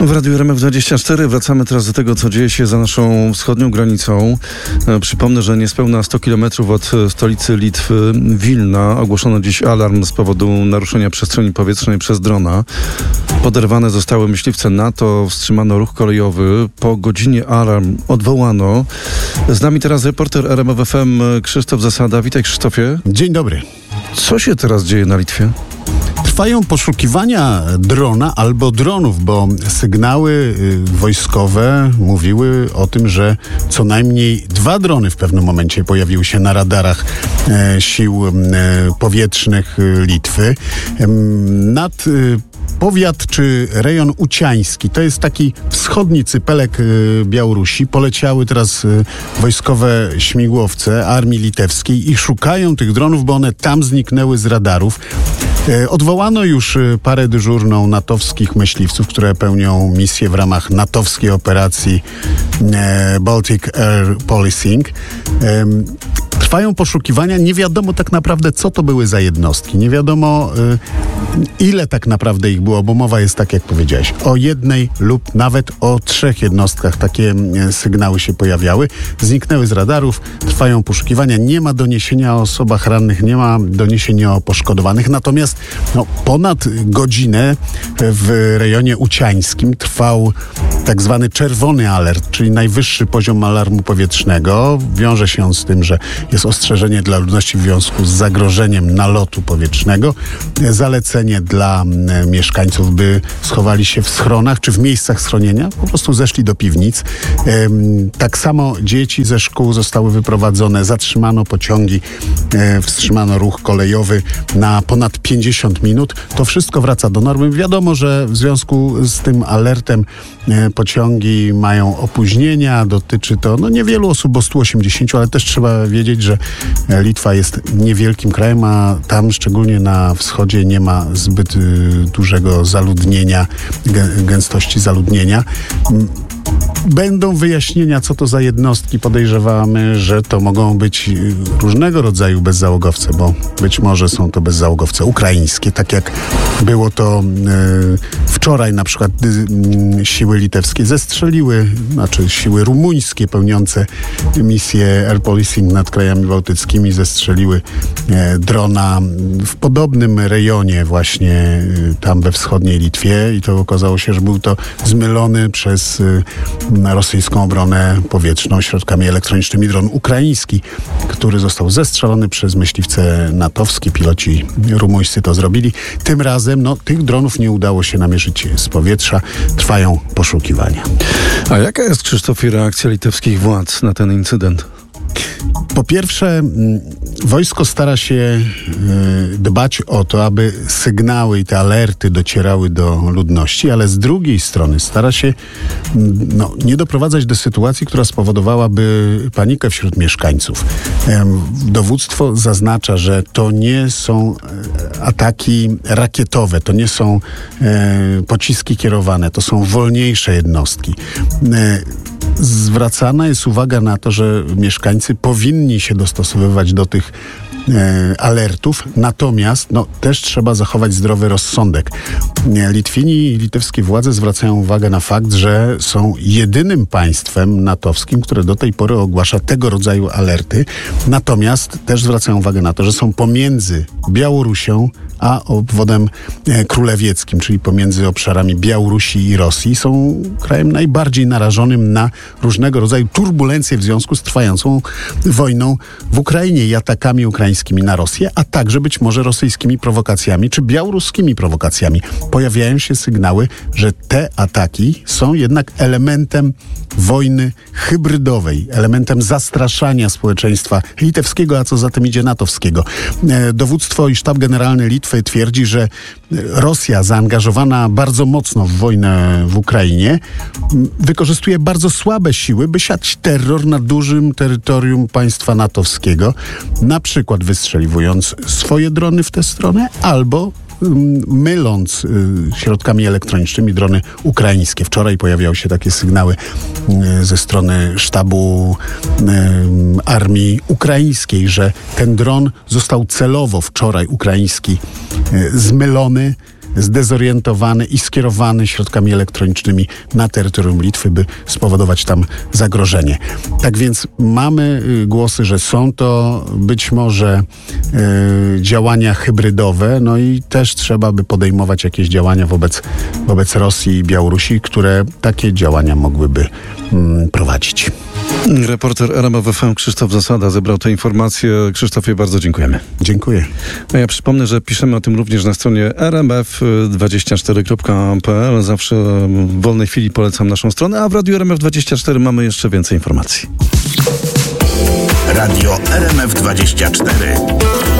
W Radiu RMF24 wracamy teraz do tego, co dzieje się za naszą wschodnią granicą. Przypomnę, że niespełna 100 km od stolicy Litwy, Wilna, ogłoszono dziś alarm z powodu naruszenia przestrzeni powietrznej przez drona. Poderwane zostały myśliwce NATO, wstrzymano ruch kolejowy. Po godzinie alarm odwołano. Z nami teraz reporter RMF FM Krzysztof Zasada. Witaj, Krzysztofie. Dzień dobry. Co się teraz dzieje na Litwie? Trwają poszukiwania drona albo dronów, bo sygnały wojskowe mówiły o tym, że co najmniej 2 drony w pewnym momencie pojawiły się na radarach sił powietrznych Litwy. Nad powiat czy rejon uciański, to jest taki wschodni cypelek Białorusi. Poleciały teraz wojskowe śmigłowce armii litewskiej i szukają tych dronów, bo one tam zniknęły z radarów. Odwołano już parę dyżurną natowskich myśliwców, które pełnią misję w ramach natowskiej operacji Baltic Air Policing. Trwają poszukiwania. Nie wiadomo tak naprawdę, co to były za jednostki. Nie wiadomo, ile tak naprawdę ich było, bo mowa jest, tak jak powiedziałeś, o 1 lub nawet o 3 jednostkach. Takie sygnały się pojawiały. Zniknęły z radarów. Trwają poszukiwania. Nie ma doniesienia o osobach rannych, nie ma doniesienia o poszkodowanych. Natomiast ponad godzinę w rejonie uciańskim trwał tak zwany czerwony alert, czyli najwyższy poziom alarmu powietrznego. Wiąże się on z tym, że jest ostrzeżenie dla ludności w związku z zagrożeniem nalotu powietrznego. Zalecenie dla mieszkańców, by schowali się w schronach czy w miejscach schronienia. Po prostu zeszli do piwnic. Tak samo dzieci ze szkół zostały wyprowadzone. Zatrzymano pociągi, wstrzymano ruch kolejowy na ponad 50 minut. To wszystko wraca do normy. Wiadomo, że w związku z tym alertem pociągi mają opóźnienia. Dotyczy to niewielu osób, bo 180, ale też trzeba wiedzieć, że Litwa jest niewielkim krajem, a tam szczególnie na wschodzie nie ma zbyt dużego zaludnienia, gęstości zaludnienia. Będą wyjaśnienia, co to za jednostki. Podejrzewamy, że to mogą być różnego rodzaju bezzałogowce, bo być może są to bezzałogowce ukraińskie, tak jak było to wczoraj na przykład siły litewskie zestrzeliły, siły rumuńskie pełniące misję air policing nad krajami bałtyckimi zestrzeliły drona w podobnym rejonie właśnie tam we wschodniej Litwie i to okazało się, że był to zmylony przez rosyjską obronę powietrzną środkami elektronicznymi dron ukraiński, który został zestrzelony przez myśliwce natowskie. Piloci rumuńscy to zrobili. Tym razem tych dronów nie udało się namierzyć z powietrza. Trwają poszukiwania. A jaka jest, Krzysztofie, reakcja litewskich władz na ten incydent? Po pierwsze, wojsko stara się dbać o to, aby sygnały i te alerty docierały do ludności, ale z drugiej strony stara się nie doprowadzać do sytuacji, która spowodowałaby panikę wśród mieszkańców. Dowództwo zaznacza, że to nie są ataki rakietowe, to nie są pociski kierowane, to są wolniejsze jednostki. Zwracana jest uwaga na to, że mieszkańcy powinni się dostosowywać do tych alertów, natomiast też trzeba zachować zdrowy rozsądek. Litwini i litewskie władze zwracają uwagę na fakt, że są jedynym państwem natowskim, które do tej pory ogłasza tego rodzaju alerty, natomiast też zwracają uwagę na to, że są pomiędzy Białorusią a obwodem królewieckim, czyli pomiędzy obszarami Białorusi i Rosji. Są krajem najbardziej narażonym na różnego rodzaju turbulencje w związku z trwającą wojną w Ukrainie i atakami ukraińskimi na Rosję, a także być może rosyjskimi prowokacjami czy białoruskimi prowokacjami. Pojawiają się sygnały, że te ataki są jednak elementem wojny hybrydowej, elementem zastraszania społeczeństwa litewskiego, a co za tym idzie natowskiego. Dowództwo i sztab generalny Litwy twierdzi, że Rosja zaangażowana bardzo mocno w wojnę w Ukrainie wykorzystuje bardzo słabe siły, by siać terror na dużym terytorium państwa natowskiego, na przykład wystrzeliwując swoje drony w tę stronę albo myląc środkami elektronicznymi drony ukraińskie. Wczoraj pojawiały się takie sygnały ze strony sztabu armii ukraińskiej, że ten dron został celowo wczoraj ukraiński zmylony zdezorientowany i skierowany środkami elektronicznymi na terytorium Litwy, by spowodować tam zagrożenie. Tak więc mamy głosy, że są to być może działania hybrydowe, no i też trzeba by podejmować jakieś działania wobec Rosji i Białorusi, które takie działania mogłyby prowadzić. Reporter RMF FM Krzysztof Zasada zebrał te informacje. Krzysztofie, bardzo dziękujemy. Dziękuję. A ja przypomnę, że piszemy o tym również na stronie rmf24.pl. Zawsze w wolnej chwili polecam naszą stronę, a w Radiu RMF24 mamy jeszcze więcej informacji. Radio RMF24.